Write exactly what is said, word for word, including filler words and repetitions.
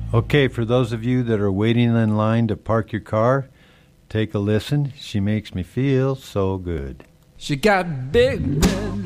Okay, for those of you that are waiting in line to park your car, take a listen. She makes me feel so good. She got big red